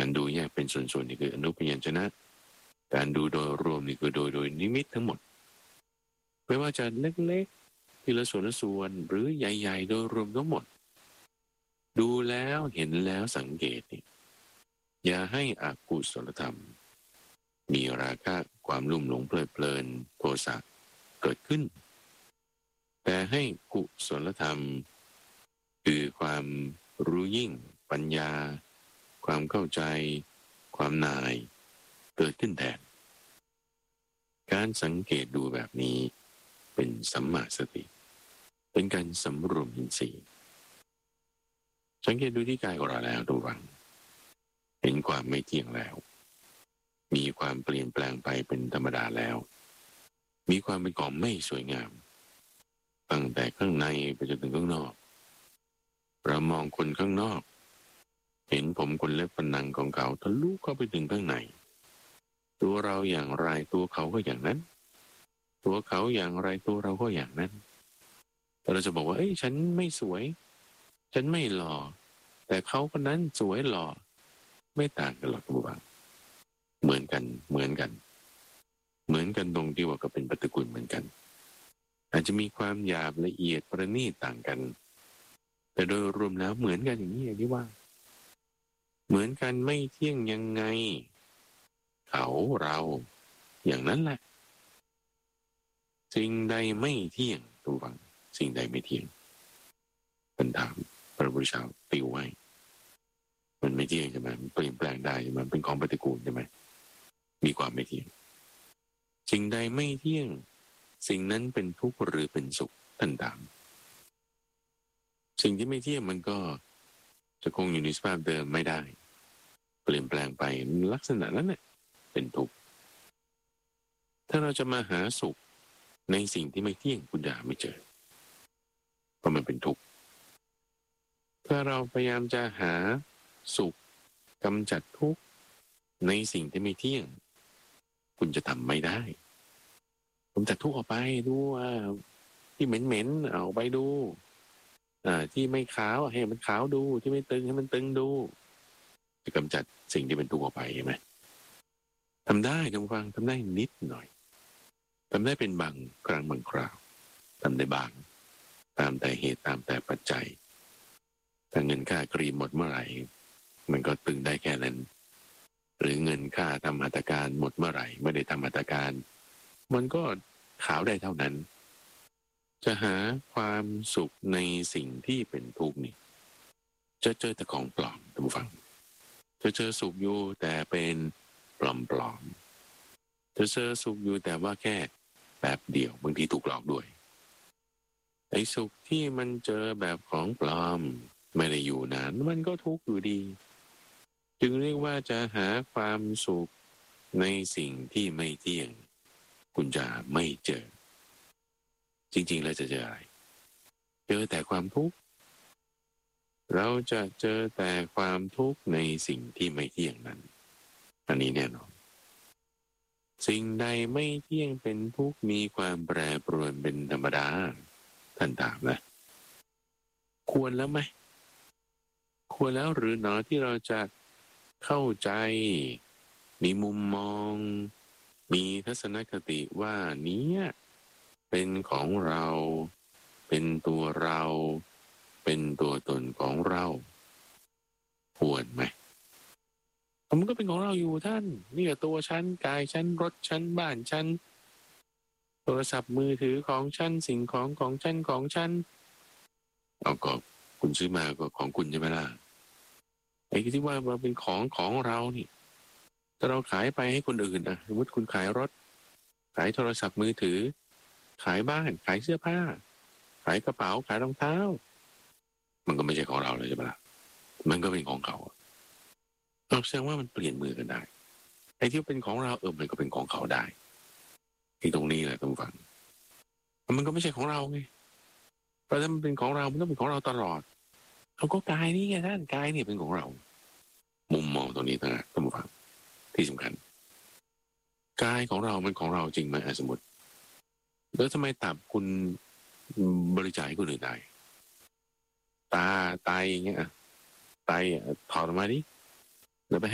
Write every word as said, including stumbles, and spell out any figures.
การดูแยกเป็นส่วนๆนี่คืออนุพยัญชนะการดูโดยรวมนี่คือโดยโดยนิมิตทั้งหมดไม่ว่าจะเล็กๆทีละส่วนละส่วนหรือใหญ่ๆโดยรวมทั้งหมดดูแล้วเห็นแล้วสังเกตนี่อย่าให้อกุศลธรรมมีราคะความลุ่มหลงเพลิดเพลินโทสะเกิดขึ้นแต่ให้กุศลธรรมคือความรู้ยิ่งปัญญาความเข้าใจความนายเกิดขึ้นแทนการสังเกตดูแบบนี้เป็นสัมมาสติเป็นการสำรวมอินทรีย์สังเกตดูที่กายของเราแล้วระวังเห็นความไม่เที่ยงแล้วมีความเปลี่ยนแปลงไปเป็นธรรมดาแล้วมีความเป็นของไม่สวยงามตั้งแต่ข้างในไปจนถึงข้างนอกเรามองคนข้างนอกเห็นผมคนเล็บฟันหนังของเขาทะลุเข้าไปถึงข้างในตัวเราอย่างไรตัวเขาก็อย่างนั้นตัวเขาอย่างไรตัวเราก็อย่างนั้นแต่เราจะบอกว่าเอ้ยฉันไม่สวยฉันไม่หล่อแต่เขาคนนั้นสวยหล่อไม่ต่างกันหรอกทุกท่านเหมือนกันเหมือนกันเหมือนกันตรงที่ว่าก็เป็นปฏิกูลเหมือนกันอาจจะมีความหยาบละเอียดประณีตต่างกันแต่โดยรวมแล้วเหมือนกันอย่างนี้อย่างที่ว่าเหมือนกันไม่เที่ยงยังไงเขาเราอย่างนั้นแหละสิ่งใดไม่เที่ยงทุกท่านสิ่งใดไม่เที่ยงเป็นถามพระพุทธเจ้าติวไว้มันไม่เที่ยงใช่ไหมมันเปลี่ยนแปลงได้ใช่ไหมเป็นของปฏิกูลใช่ไหมมีความไม่เที่ยงสิ่งใดไม่เที่ยงสิ่งนั้นเป็นทุกข์หรือเป็นสุขท่านถามสิ่งที่ไม่เที่ยงมันก็จะคงอยู่ในสภาพเดิมไม่ได้เปลี่ยนแปลงไปลักษณะนั้นเนี่ยเป็นทุกข์ถ้าเราจะมาหาสุขในสิ่งที่ไม่เที่ยงคุณจะไม่เจอเพราะมันเป็นทุกข์ถ้าเราพยายามจะหาสุขกำจัดทุกข์ในสิ่งที่ไม่เที่ยงคุณจะทำไม่ได้กำจัดทุกข์ออกไปดูว่าที่เหม็นๆเอาไปดูอ่าที่ไม่ขาวให้มันขาวดูที่ไม่ตึงให้มันตึงดูจะกำจัดสิ่งที่เป็นทุกข์ออกไปใช่ไหมทำได้ทุกฟังทำได้นิดหน่อยทำได้เป็นบางครั้งบางคราวทำได้บางตามแต่เหตุตามแต่ปัจจัยถ้าเงินค่าครีมหมดเมื่อไหร่มันก็ตึงได้แค่นั้นหรือเงินค่าทำหัตถการหมดเมื่อไหร่ไม่ได้ทำหัตถการมันก็ขาวได้เท่านั้นจะหาความสุขในสิ่งที่เป็นทุกข์นี่จะเจอแต่ของปลอมท่านผู้ฟังจะเจอสุขอยู่แต่เป็นปลอมๆจะเจอสุขอยู่แต่ว่าแค่แป๊บเดียวบางทีถูกหลอกด้วยไอ้สุขที่มันเจอแบบของปลอมไม่ได้อยู่นานมันก็ทุกข์อยู่ดีจึงเรียกว่าจะหาความสุขในสิ่งที่ไม่เที่ยงคุณจะไม่เจอจริงๆแล้วจะเจออะไรเจอแต่ความทุกข์เราจะเจอแต่ความทุกข์ในสิ่งที่ไม่เที่ยงนั้นอันนี้แน่นอนสิ่งใดไม่เที่ยงเป็นทุกข์มีความแปรปรวนเป็นธรรมดาท่านถามนะควรแล้วไหมควรแล้วหรือหนอที่เราจะเข้าใจมีมุมมองมีทัศนคติว่านี้เป็นของเราเป็นตัวเราเป็นตัวตนของเราควรไหมมันก็เป็นของเราอยู่ท่านนี่แหละตัวฉันกายฉันรถฉันบ้านฉันโทรศัพท์มือถือของฉันสิ่งของของฉันของฉันเอาก็คุณซื้อมาก็ของคุณใช่ไหมล่ะไอ้ที่ว่ามันเป็นของของเรานี่ถ้าเราขายไปให้คนอื่นอ่ะสมมติคุณขายรถขายโทรศัพท์มือถือขายบ้านขายเสื้อผ้าขายกระเป๋าขายรองเท้ามันก็ไม่ใช่ของเราเลยใช่ไหมล่ะมันก็เป็นของเขาเราแสดงว่ามันเปลี่ยนมือกันได้ไอ้ที่เป็นของเราเออมันก็เป็นของเขาได้ที่ตรงนี้แหละต้องฟังมันก็ไม่ใช่ของเราไงเพราะถ้ามันเป็นของเรามันต้องเป็นของเราตลอดเขาก็กายนี่ไงท่านกายนี่เป็นของเรามุมมองตรงนี้นะต้องฟังที่สำคัญกายของเรามันของเราจริงไหมสมมติแล้วทำไมตับคุณบริจาคให้คนอื่นได้ตาไตอย่างเงี้ยไตถอดออกมาดิแล้วไป